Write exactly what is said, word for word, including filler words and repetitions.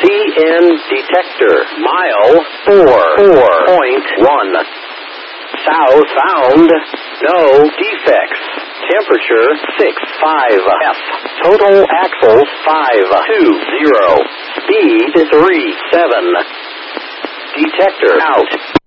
C N detector. Mile four four point one. South found. No defects. Temperature six five F. Total axles five two zero. Speed three seven. Detector out.